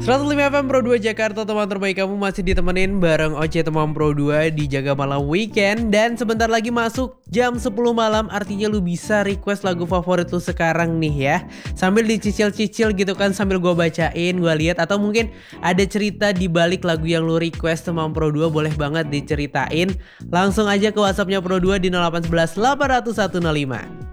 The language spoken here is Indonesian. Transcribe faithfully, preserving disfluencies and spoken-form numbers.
seratus lima F M Pro dua Jakarta, teman terbaik kamu masih ditemenin bareng Oce teman Pro dua di Jaga Malam Weekend. Dan sebentar lagi masuk jam sepuluh malam, artinya lu bisa request lagu favorit lu sekarang nih ya. Sambil dicicil-cicil gitu kan, sambil gua bacain, gua lihat atau mungkin ada cerita di balik lagu yang lu request teman Pro dua, boleh banget diceritain. Langsung aja ke WhatsAppnya Pro dua di nol delapan satu satu delapan nol satu satu nol lima.